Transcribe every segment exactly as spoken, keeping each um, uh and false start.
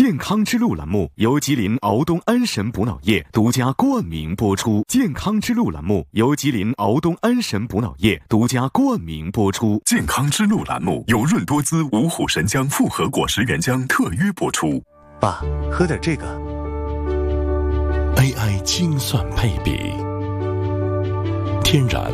健康之路栏目由吉林敖东安神补脑液独家冠名播出。健康之路栏目由吉林敖东安神补脑液独家冠名播出。 健康之路栏目由润多滋五虎神姜复合果实原浆特约播出。 爸，喝点这个。 A I 精算配比，天然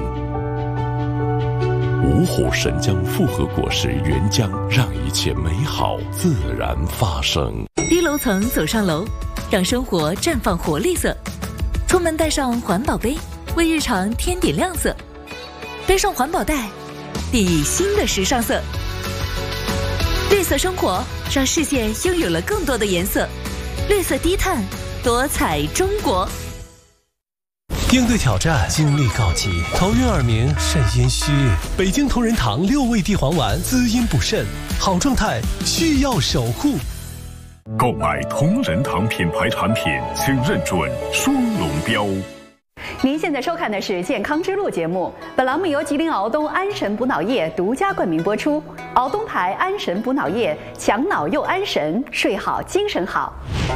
五虎神姜复合果实原浆，让一切美好自然发生。 低楼层走上楼，让生活绽放活力色。出门带上环保杯，为日常添点亮色。背上环保袋，定义新的时尚色。绿色生活，让世界拥有了更多的颜色。绿色低碳，多彩中国。 应对挑战，精力告急，头晕耳鸣，肾阴虚。北京同仁堂六味地黄丸滋阴补肾，好状态需要守护。 购买同仁堂品牌产品，请认准双龙标。 您现在收看的是《健康之路》节目，本栏目由吉林敖东安神补脑液独家冠名播出。敖东牌安神补脑液，强脑又安神，睡好精神好。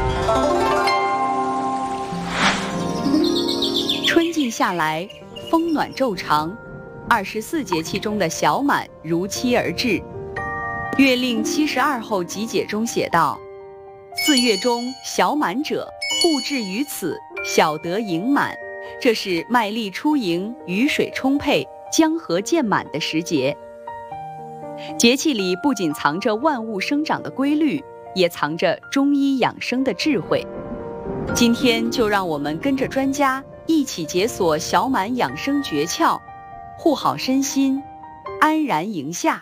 春季下来，风暖昼长，二十四节气中的小满如期而至。月令七十二候集解中写道：四月中小满者，故至于此，小得盈满。这是麦粒出盈，雨水充沛，江河渐满的时节。节气里不仅藏着万物生长的规律，也藏着中医养生的智慧。今天就让我们跟着专家一起解锁小满养生诀窍，护好身心，安然迎夏。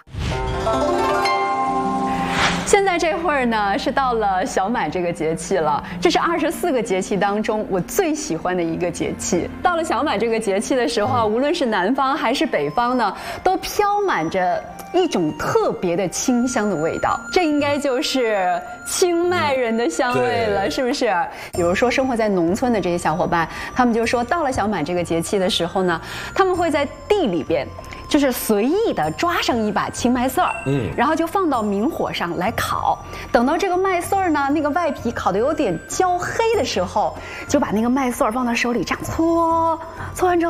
现在这会儿呢，是到了小满这个节气了。这是二十四个节气当中我最喜欢的一个节气。到了小满这个节气的时候，无论是南方还是北方呢，都飘满着一种特别的清香的味道。这应该就是清迈人的香味了，是不是？比如说生活在农村的这些小伙伴，他们就说，到了小满这个节气的时候呢，他们会在地里边就是随意的抓上一把青麦穗儿，嗯，然后就放到明火上来烤。等到这个麦穗儿呢，那个外皮烤得有点焦黑的时候，就把那个麦穗儿放到手里这样搓，搓完之后